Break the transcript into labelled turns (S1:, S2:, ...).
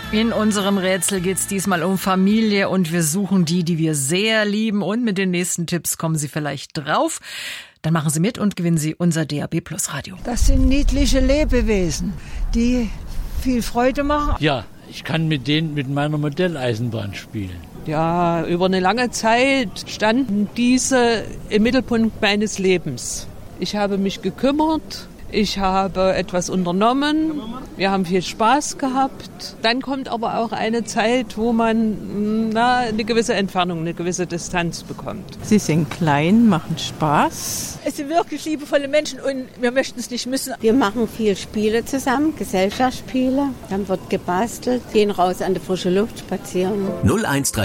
S1: In unserem Rätsel geht es diesmal um Familie und wir suchen die wir sehr lieben. Und mit den nächsten Tipps kommen Sie vielleicht drauf. Dann machen Sie mit und gewinnen Sie unser DAB+ Radio.
S2: Das sind niedliche Lebewesen, die viel Freude machen.
S3: Ja, ich kann mit meiner Modelleisenbahn spielen.
S4: Ja, über eine lange Zeit standen diese im Mittelpunkt meines Lebens. Ich habe mich gekümmert. Ich habe etwas unternommen, wir haben viel Spaß gehabt. Dann kommt aber auch eine Zeit, wo man eine gewisse Entfernung, eine gewisse Distanz bekommt.
S5: Sie sind klein, machen Spaß.
S2: Es sind wirklich liebevolle Menschen und wir möchten es nicht missen.
S6: Wir machen viel Spiele zusammen, Gesellschaftsspiele. Dann wird gebastelt, gehen raus an die frische Luft spazieren.
S7: 013